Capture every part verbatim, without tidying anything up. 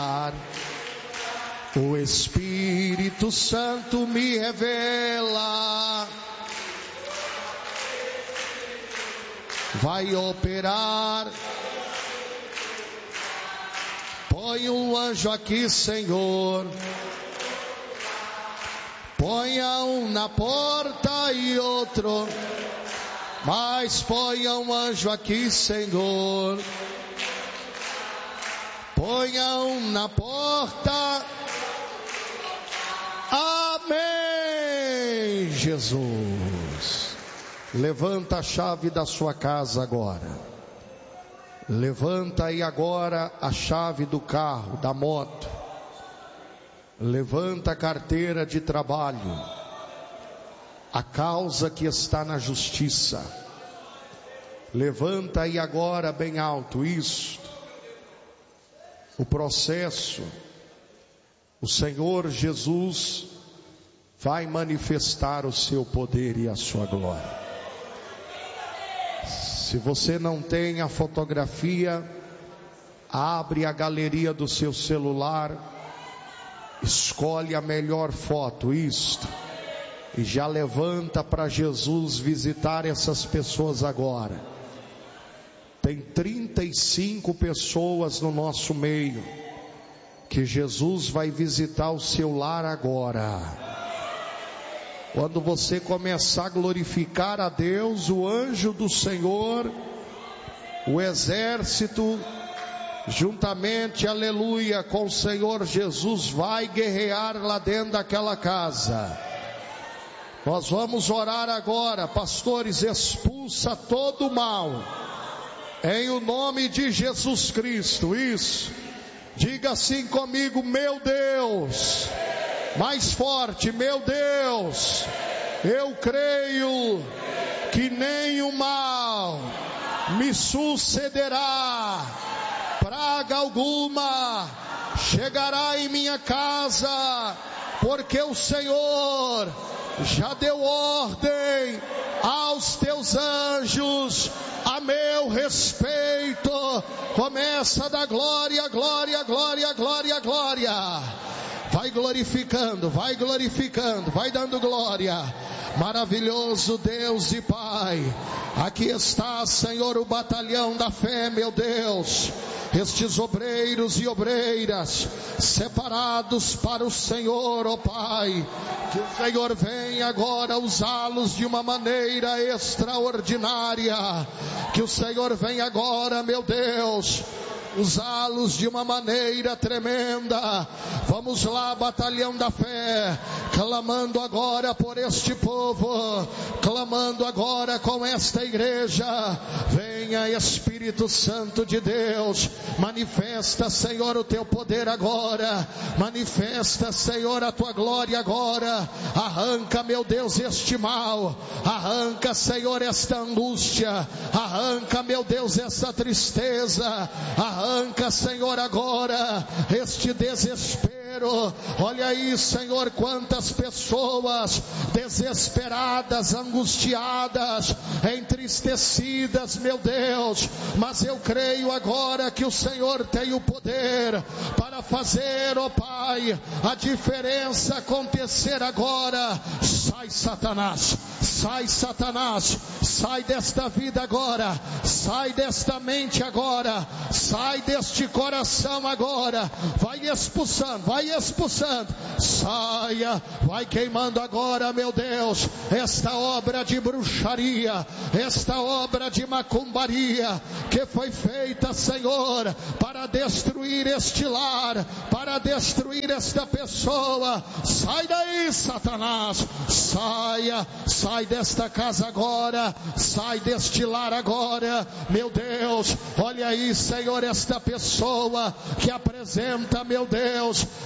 O Espírito Santo me revela, vai operar. Põe um anjo aqui, Senhor. Ponha um na porta e outro, mas ponha um anjo aqui, Senhor. Ponha um na porta. Amém, Jesus. Levanta a chave da sua casa agora. Levanta aí agora a chave do carro, da moto. Levanta a carteira de trabalho. A causa que está na justiça. Levanta aí agora bem alto isso. O processo. O Senhor Jesus vai manifestar o seu poder e a sua glória. Se você não tem a fotografia, abre a galeria do seu celular, escolhe a melhor foto, isto, e já levanta para Jesus visitar essas pessoas agora. Tem trinta e cinco pessoas no nosso meio, que Jesus vai visitar o seu lar agora. Quando você começar a glorificar a Deus, o anjo do Senhor, o exército, juntamente, aleluia, com o Senhor Jesus, vai guerrear lá dentro daquela casa. Nós vamos orar agora, pastores, expulsa todo o mal, em o nome de Jesus Cristo. Isso, diga assim comigo: meu Deus. Mais forte: meu Deus, eu creio que nenhum mal me sucederá, praga alguma chegará em minha casa, porque o Senhor já deu ordem aos teus anjos a meu respeito. Começa a dar glória, glória, glória, glória, glória. Vai glorificando, vai glorificando, vai dando glória. Maravilhoso Deus e Pai, aqui está, Senhor, o batalhão da fé, meu Deus. Estes obreiros e obreiras separados para o Senhor, ó Pai. Que o Senhor venha agora usá-los de uma maneira extraordinária. Que o Senhor venha agora, meu Deus, usá-los de uma maneira tremenda. Vamos lá, batalhão da fé, clamando agora por este povo, clamando agora com esta igreja. Venha, Espírito Santo de Deus, manifesta, Senhor, o teu poder agora, manifesta, Senhor, a tua glória agora. Arranca, meu Deus, este mal, arranca, Senhor, esta angústia, arranca, meu Deus, essa tristeza, arranca Arranca, Senhor, agora este desespero. Olha aí, Senhor, quantas pessoas desesperadas, angustiadas, entristecidas, meu Deus. Mas eu creio agora que o Senhor tem o poder para fazer, ó Pai, a diferença acontecer agora. Sai, Satanás, sai, Satanás, sai desta vida agora, sai desta mente agora, sai deste coração agora, vai expulsando, vai expulsando, saia, vai queimando agora, meu Deus, esta obra de bruxaria, esta obra de macumbaria, que foi feita, Senhor, para destruir este lar, para destruir esta pessoa. Sai daí, Satanás, saia, sai desta casa agora, sai deste lar agora, meu Deus. Olha aí, Senhor, esta pessoa que apresenta, meu Deus,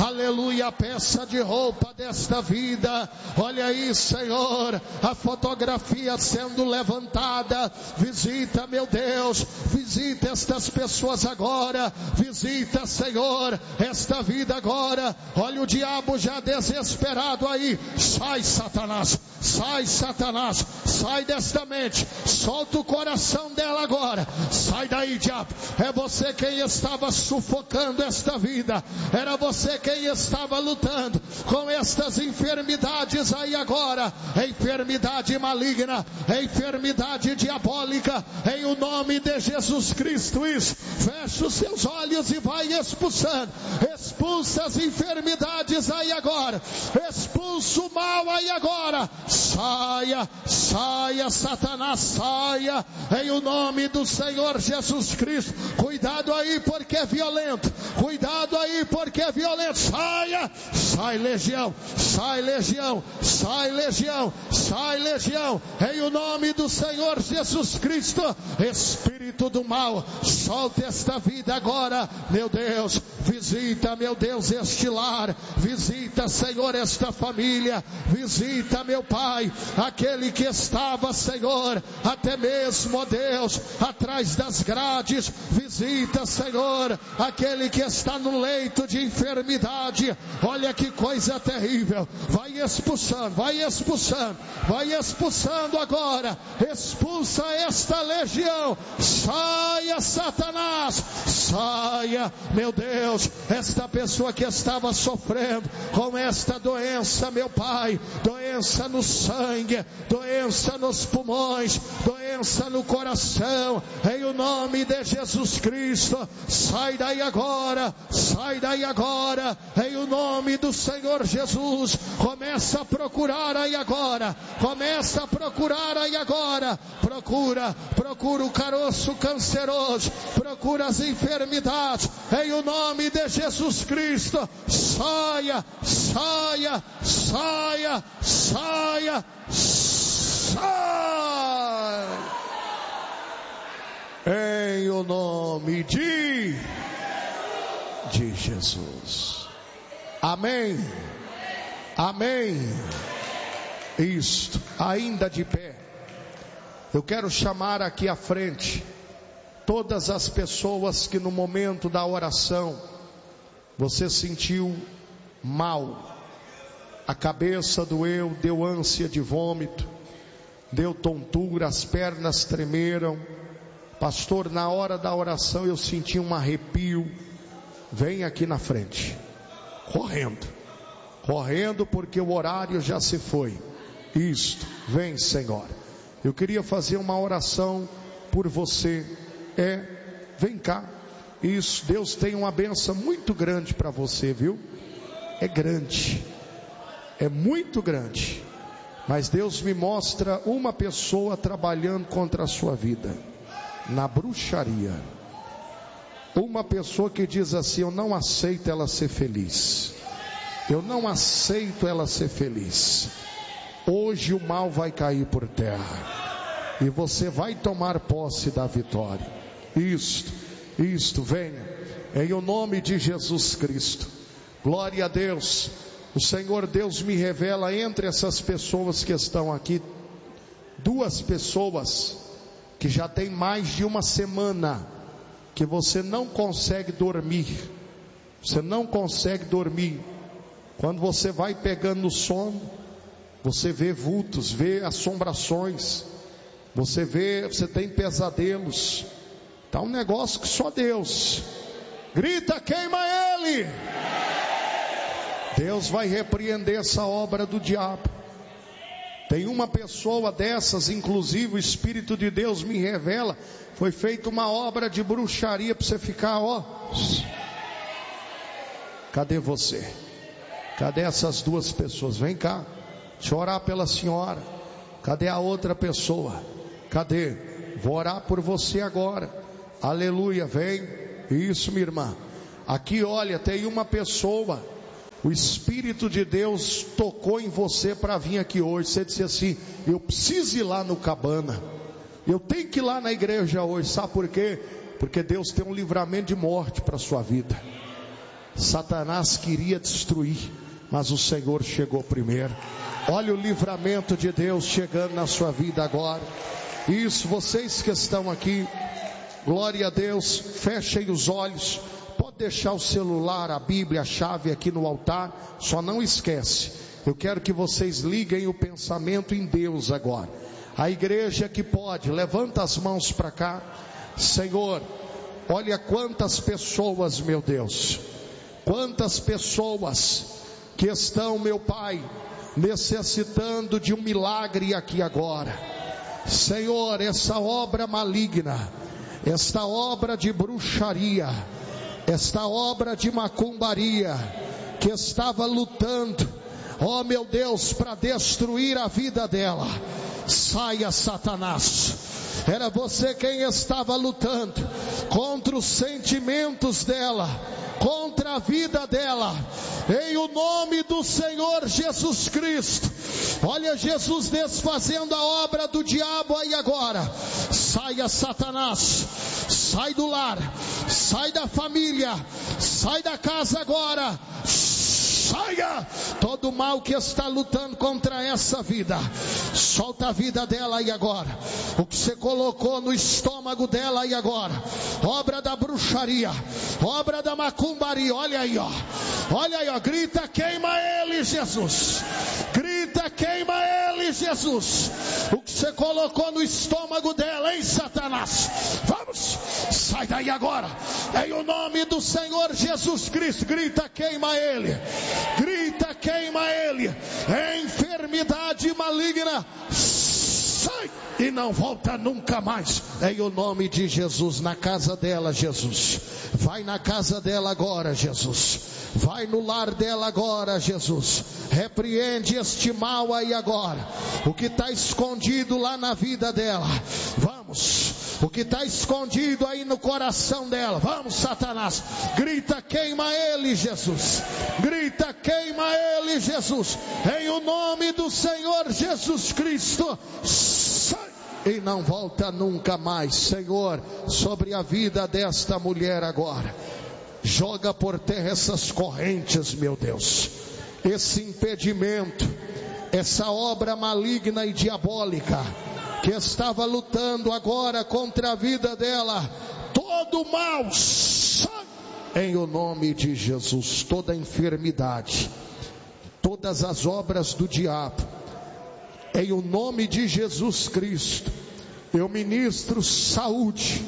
aleluia, a peça de roupa desta vida. Olha aí, Senhor, a fotografia sendo levantada. Visita, meu Deus, visita estas pessoas agora. Visita, Senhor, esta vida agora. Olha o diabo já desesperado aí. Sai, Satanás, sai, Satanás, sai desta mente, solta o coração dela agora. Sai daí, diabo. É você quem estava sufocando esta vida. Era você quem estava lutando com estas enfermidades aí agora. Enfermidade maligna, enfermidade diabólica, em o nome de Jesus Cristo. Isso, fecha os seus olhos e vai expulsando. Expulsa as enfermidades aí agora. Expulsa o mal aí agora. Saia, saia, Satanás, saia, em o nome do Senhor Jesus Cristo. Cuidado aí porque é violento. Cuidado aí porque é violento. Saia, sai legião, sai legião, sai legião, sai legião, em o nome do Senhor Jesus Cristo. Espírito do mal, solta esta vida agora, meu Deus. Visita, meu Deus, este lar. Visita, Senhor, esta família. Visita, meu Pai, aquele que estava, Senhor, até mesmo, ó Deus, atrás das grades. Visita, Senhor, aquele que está no leito de enfermidade. Olha que coisa terrível. Vai expulsando, vai expulsando, vai expulsando agora. Expulsa esta legião. Saia, Satanás, saia, meu Deus. Esta pessoa que estava sofrendo com esta doença, meu Pai, doença no sangue, doença nos pulmões, doença no coração, em o nome de Jesus Cristo, sai daí agora, sai daí agora, em o nome do Senhor Jesus. Começa a procurar aí agora, começa a procurar aí agora, procura, procura o caroço canceroso, procura as enfermidades, em o nome de Jesus Cristo. Saia, saia, saia, saia, saia, em o nome de, de Jesus. Amém, amém. Isto, ainda de pé, eu quero chamar aqui à frente todas as pessoas que no momento da oração você sentiu mal, a cabeça doeu, deu ânsia de vômito, deu tontura, as pernas tremeram. Pastor, na hora da oração eu senti um arrepio. Vem aqui na frente, correndo, correndo porque o horário já se foi. Isto, vem, Senhor. Eu queria fazer uma oração por você. É, vem cá. Isso, Deus tem uma bênção muito grande para você, viu? É grande, é muito grande. Mas Deus me mostra uma pessoa trabalhando contra a sua vida, na bruxaria. Uma pessoa que diz assim: eu não aceito ela ser feliz, eu não aceito ela ser feliz. Hoje o mal vai cair por terra e você vai tomar posse da vitória. Isto, isto, venha, em o nome de Jesus Cristo. Glória a Deus. O Senhor Deus me revela entre essas pessoas que estão aqui, duas pessoas que já tem mais de uma semana que você não consegue dormir. Você não consegue dormir. Quando você vai pegando no sono, você vê vultos, vê assombrações, você vê, você tem pesadelos. Tá um negócio que só Deus. Grita, queima ele. Deus vai repreender essa obra do diabo. Tem uma pessoa dessas, inclusive o Espírito de Deus me revela, foi feita uma obra de bruxaria para você ficar, ó. Cadê você? Cadê essas duas pessoas? Vem cá, deixa eu orar pela senhora. Cadê a outra pessoa? Cadê? Vou orar por você agora. Aleluia, vem. Isso, minha irmã. Aqui, olha, tem uma pessoa, o Espírito de Deus tocou em você para vir aqui hoje. Você disse assim: eu preciso ir lá no Cabana, eu tenho que ir lá na igreja hoje. Sabe por quê? Porque Deus tem um livramento de morte para a sua vida. Satanás queria destruir, mas o Senhor chegou primeiro. Olha o livramento de Deus chegando na sua vida agora. Isso, vocês que estão aqui, glória a Deus, fechem os olhos. Pode deixar o celular, a Bíblia, a chave aqui no altar. Só não esquece, eu quero que vocês liguem o pensamento em Deus agora. A igreja que pode, levanta as mãos para cá. Senhor, olha quantas pessoas, meu Deus, quantas pessoas que estão, meu Pai, necessitando de um milagre aqui agora. Senhor, essa obra maligna, esta obra de bruxaria, esta obra de macumbaria, que estava lutando, ó meu Deus, para destruir a vida dela, saia, Satanás. Era você quem estava lutando contra os sentimentos dela, contra a vida dela, em o nome do Senhor Jesus Cristo. Olha Jesus desfazendo a obra do diabo aí agora. Saia, Satanás, sai do lar, sai da família, sai da casa agora. Saia todo mal que está lutando contra essa vida. Solta a vida dela aí agora. O que você colocou no estômago dela aí agora, obra da bruxaria, obra da macumbaria. Olha aí, ó. Olha aí, ó. Grita, queima ele, Jesus. Grita, queima ele, Jesus. O que você colocou no estômago dela, hein, Satanás? Vamos, sai daí agora, em o nome do Senhor Jesus Cristo. Grita, queima ele. Grita, queima ele. Enfermidade maligna, sai e não volta nunca mais, em o nome de Jesus. Na casa dela, Jesus, vai na casa dela agora, Jesus, vai no lar dela agora, Jesus, repreende este mal aí agora, o que está escondido lá na vida dela. Vamos, o que está escondido aí no coração dela. Vamos, Satanás, grita, queima ele, Jesus. Grita, queima ele, Jesus, em o nome do Senhor Jesus Cristo. Sai e não volta nunca mais. Senhor, sobre a vida desta mulher agora, joga por terra essas correntes, meu Deus, esse impedimento, essa obra maligna e diabólica que estava lutando agora contra a vida dela. Todo mal, sai em o nome de Jesus. Toda enfermidade, todas as obras do diabo, em o nome de Jesus Cristo, eu ministro saúde,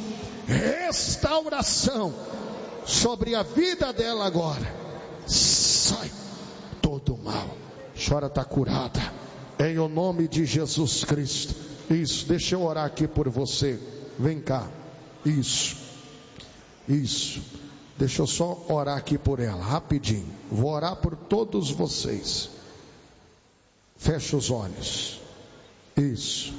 restauração sobre a vida dela agora. Sai todo mal. A senhora está curada, em o nome de Jesus Cristo. Isso, deixa eu orar aqui por você. Vem cá. Isso, isso. Deixa eu só orar aqui por ela, rapidinho. Vou orar por todos vocês. Fecha os olhos. Isso.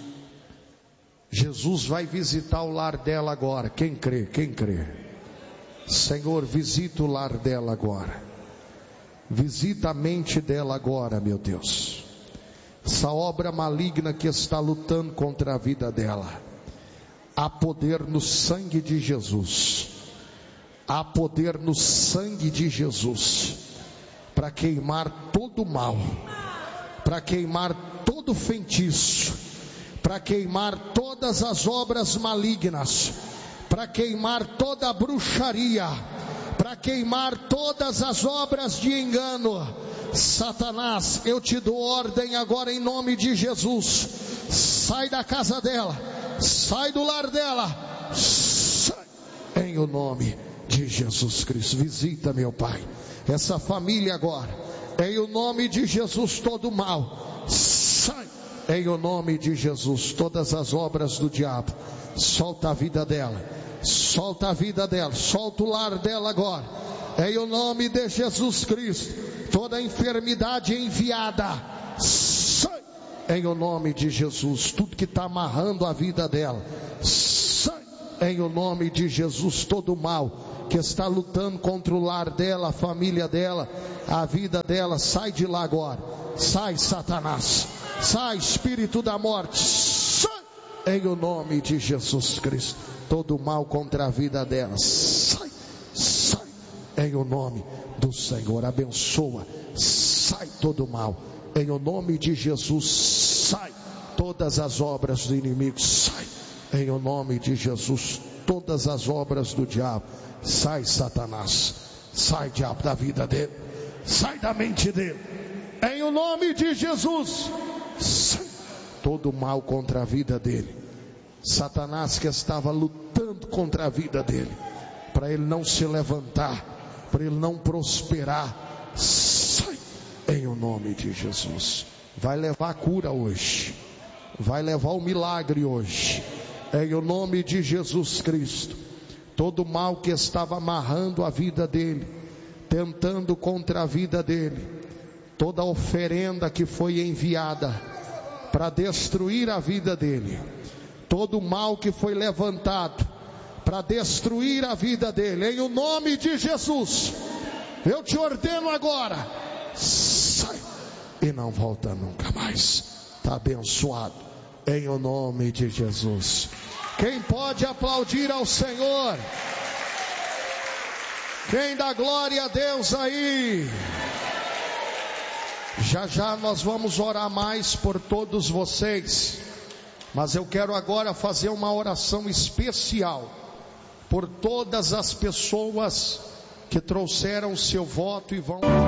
Jesus vai visitar o lar dela agora. Quem crê? Quem crê? Senhor, visita o lar dela agora. Visita a mente dela agora, meu Deus. Essa obra maligna que está lutando contra a vida dela. Há poder no sangue de Jesus. Há poder no sangue de Jesus para queimar todo o mal, para queimar todo feitiço, para queimar todas as obras malignas, para queimar toda a bruxaria, para queimar todas as obras de engano. Satanás, eu te dou ordem agora em nome de Jesus. Sai da casa dela, sai do lar dela, sai em o nome de Jesus Cristo. Visita, meu Pai, essa família agora, em o nome de Jesus. Todo mal, sai em o nome de Jesus. Todas as obras do diabo, solta a vida dela, solta a vida dela, solta o lar dela agora, em o nome de Jesus Cristo. Toda enfermidade enviada, sai em o nome de Jesus. Tudo que está amarrando a vida dela, sai em o nome de Jesus. Todo mal que está lutando contra o lar dela, a família dela, a vida dela, sai de lá agora. Sai, Satanás, sai, espírito da morte, sai em o nome de Jesus Cristo. Todo mal contra a vida dela, sai, sai em o nome do Senhor. Abençoa, sai todo mal, em o nome de Jesus. Sai todas as obras do inimigo, sai, em o nome de Jesus. Todas as obras do diabo, sai, Satanás, sai, diabo, da vida dele, sai da mente dele, em o nome de Jesus. Sai todo mal contra a vida dele. Satanás que estava lutando contra a vida dele, para ele não se levantar, para ele não prosperar, sai em o nome de Jesus. Vai levar a cura hoje, vai levar o milagre hoje, em o nome de Jesus Cristo. Todo mal que estava amarrando a vida dele, tentando contra a vida dele, toda oferenda que foi enviada para destruir a vida dele, todo mal que foi levantado para destruir a vida dele, em o nome de Jesus, eu te ordeno agora, sai e não volta nunca mais. Está abençoado, em o nome de Jesus. Quem pode aplaudir ao Senhor? Quem dá glória a Deus aí? Já já nós vamos orar mais por todos vocês, mas eu quero agora fazer uma oração especial por todas as pessoas que trouxeram o seu voto e vão